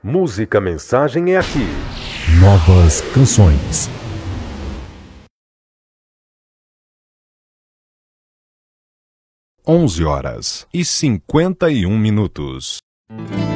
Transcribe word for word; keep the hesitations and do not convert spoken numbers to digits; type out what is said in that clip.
Música Mensagem é aqui. Novas canções. Onze horas e cinquenta e um minutos.